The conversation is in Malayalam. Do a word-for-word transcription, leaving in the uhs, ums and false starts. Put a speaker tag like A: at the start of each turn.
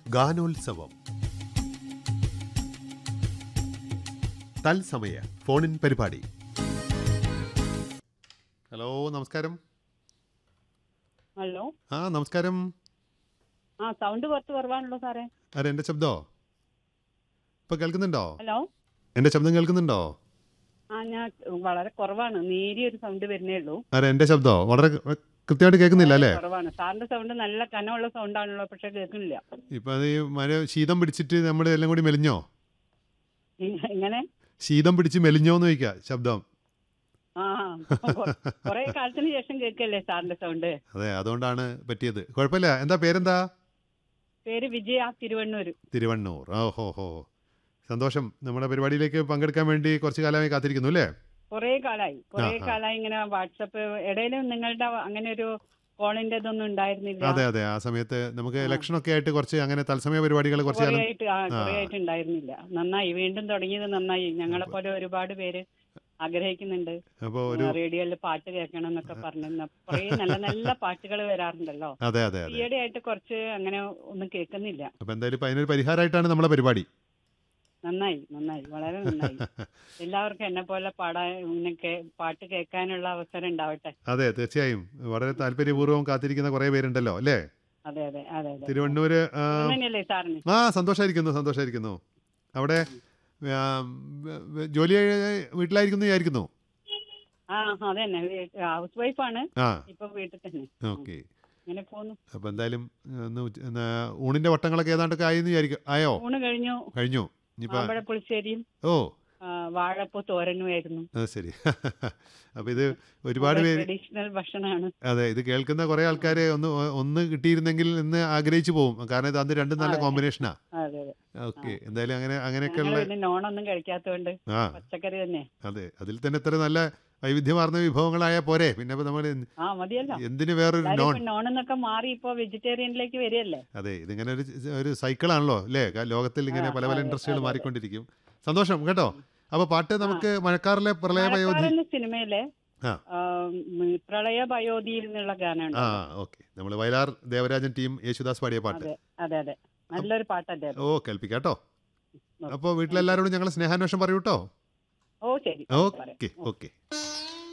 A: ഗാനോത്സവം തത്സമയ ഫോണിൻ പരിപാടി. ഹലോ, നമസ്കാരം.
B: ഹലോ.
A: ആ നമസ്കാരം.
B: ആ സൗണ്ട് കുറച്ച് കുറവാണല്ലോ സാറേ.
A: അരെ എൻ്റെ ശബ്ദോ ഇപ്പൊ കേൾക്കുന്നുണ്ടോ?
B: ഹലോ,
A: എൻ്റെ ശബ്ദം കേൾക്കുന്നുണ്ടോ?
B: ആ ഞാൻ വളരെ കുറവാണ്, നേരിയൊരു സൗണ്ട് വരുന്നേ ഉള്ളൂ.
A: അരെ എൻ്റെ ശബ്ദോ വളരെ കൃത്യമായിട്ട് കേൾക്കുന്നില്ല അല്ലേ?
B: കുറവാണ്. സാറിന്റെ സൗണ്ട് നല്ല കനമുള്ള സൗണ്ട് ആണല്ലോ, പക്ഷെ കേൾക്കുന്നില്ല.
A: ഇപ്പൊ അത് ഈ മഴ ശീതം പിടിച്ചിട്ട് നമ്മൾ എല്ലാം കൂടി മെലിഞ്ഞോ?
B: എങ്ങനെ
A: ശീതം പിടിച്ച് മെലിഞ്ഞോന്ന് ചോദിക്കുക ശബ്ദം.
B: ആ കുറെ കാലത്തിന് ശേഷം കേൾക്കല്ലേ സാറിന്റെ സൗണ്ട്.
A: അതെ, അതുകൊണ്ടാണ് പറ്റിയത്. കുഴപ്പമില്ല. എന്താ പേരെന്താ?
B: പേര് വിജയ, തിരുവണ്ണൂര്.
A: തിരുവണ്ണൂർ. ഓഹോ ഹോ, സന്തോഷം. നമ്മുടെ പരിപാടിയിലേക്ക് പങ്കെടുക്കാൻ വേണ്ടി കുറച്ച് കാലമായി കാത്തിരിക്കുന്നു അല്ലേ?
B: കുറെ കാലായി കുറെ കാലായി ഇങ്ങനെ വാട്സപ്പ് ഇടയിലും നിങ്ങളുടെ അങ്ങനെ ഒരു കോളിന്റെ ഇതൊന്നും ഉണ്ടായിരുന്നില്ല.
A: അതെ അതെ, ആ സമയത്ത് നമുക്ക് ഇലക്ഷൻ ഒക്കെ ആയിട്ട് കുറച്ച് അങ്ങനെ തത്സമയ പരിപാടികൾ കുറച്ച് കാലം
B: കുറേയായിട്ട് ആ കുറേയായിട്ട് ഉണ്ടായിരുന്നില്ല. നന്നായി, വീണ്ടും തുടങ്ങിയത് നന്നായി. ഞങ്ങളെ പോലെ ഒരുപാട് പേര് ആഗ്രഹിക്കുന്നുണ്ട്
A: അപ്പോൾ ഒരു
B: റേഡിയോയിൽ പാട്ട് കേൾക്കണം എന്നൊക്കെ പറഞ്ഞു. കുറേ നല്ല നല്ല പാട്ടുകൾ വരാറുണ്ടല്ലോ.
A: അതെ അതെ അതെ.
B: ഈയിടെ ആയിട്ട് കുറച്ച് അങ്ങനെ ഒന്നും കേൾക്കുന്നില്ല.
A: അപ്പൊ എന്തായാലും ഇപ്പൊ അതിനൊരു പരിഹാരമായിട്ടാണ് നമ്മളെ പരിപാടി.
B: നന്നായി നന്നായി വളരെ നന്നായി. എല്ലാവർക്കും എന്നെ പോലെ പാടാൻ ഇങ്ങനെ പാട്ട് കേൾക്കാനുള്ള അവസരം ഉണ്ടാവട്ടെ.
A: അതെ, തീർച്ചയായും. വളരെ താല്പര്യപൂർവ്വം കാത്തിരിക്കുന്ന കുറെ പേരുണ്ടല്ലോ അല്ലേ?
B: അതെ അതെ അതെ അതെ.
A: തിരുവണ്ണൂര്. ആ,
B: തന്നെയല്ലേ സാറിന്?
A: ആ സന്തോഷമായിരിക്കുന്നു സന്തോഷമായിരിക്കുന്നു. അവിടെ ആ, ജോലി വീട്ടിലായിരിക്കുന്നു വിചാരിക്കുന്നു.
B: ആ അതെ തന്നെ, ഹൗസ് വൈഫാണ്.
A: ആ
B: ഇപ്പൊ വീട്ടിൽ തന്നെ.
A: ഓക്കെ.
B: ഇങ്ങനെ പോന്നു.
A: അപ്പൊ എന്തായാലും ഒന്ന് ഉച്ച- എന്നാ, ഊണിന്റെ വട്ടങ്ങളൊക്കെ ഏതാണ്ടൊക്കെ ആയെന്ന് വിചാരിക്കും. ആയോ?
B: ഊണ് കഴിഞ്ഞു.
A: കഴിഞ്ഞു. ഇനിയിപ്പോ
B: മാമ്പഴ പുളിശ്ശേരിയും
A: ഓ
B: വാഴപ്പൂ തോരനുമായിരുന്നു.
A: അത് ശരി. അപ്പൊ ഇത് ഒരുപാട് പേര്,
B: ട്രഡീഷണൽ ഭക്ഷണമാണ്.
A: അതെ, ഇത് കേൾക്കുന്ന കുറെ ആൾക്കാര് ഒന്ന് ഒന്ന് കിട്ടിയിരുന്നെങ്കിൽ എന്ന് ആഗ്രഹിച്ചു പോകും. കാരണം ഇത് അന്ന് രണ്ടും നല്ല കോമ്പിനേഷനാ.
B: അതെ അതെ.
A: ഓക്കെ. എന്തായാലും അങ്ങനെ അങ്ങനെയൊക്കെയുള്ള
B: പിന്നെ നോണൊന്നും കഴിക്കാത്തതുകൊണ്ട്
A: ആ
B: പച്ചക്കറി തന്നെ.
A: അതെ, അതിൽ തന്നെ ഇത്ര നല്ല വൈവിധ്യമാർന്ന വിഭവങ്ങളായ പോരെ. പിന്നെ ഇപ്പൊ നമ്മൾ
B: ആ മതിയല്ലോ.
A: എന്തിന് വേറൊരു നോൺ?
B: നോണെന്നൊക്കെ മാറി ഇപ്പൊ വെജിറ്റേറിയനിലേക്ക് വരികയല്ലേ.
A: അതെ, ഇതിങ്ങനെ ഒരു ഒരു സൈക്കിളാണല്ലോ അല്ലേ? ലോകത്തിൽ ഇങ്ങനെ പല പല ഇൻഡസ്ട്രികൾ മാറിക്കൊണ്ടിരിക്കും. സന്തോഷം കേട്ടോ. അപ്പൊ പാട്ട് നമുക്ക് മഴക്കാറിലെ പ്രളയപയോധി
B: മഴക്കാർ എന്ന സിനിമയിലെ
A: ആ
B: ആ, ഉം, പ്രളയപയോധിയിൽ നിന്നുള്ള ഗാനമാണ്.
A: ആ ഓക്കെ. നമ്മൾ വയലാർ ദേവരാജൻ ടീം യേശുദാസ് പാടിയ പാട്ട്.
B: അതെ അതെ അതെ, നല്ലൊരു പാട്ടല്ലേ അത്.
A: ഓ കേൾപ്പിക്കാം കേട്ടോ. അപ്പോൾ വീട്ടിലെല്ലാവരോടും ഞങ്ങൾ സ്നേഹാന്വേഷണം പറയൂ കേട്ടോ.
B: ഓ ശരി.
A: Okay okay.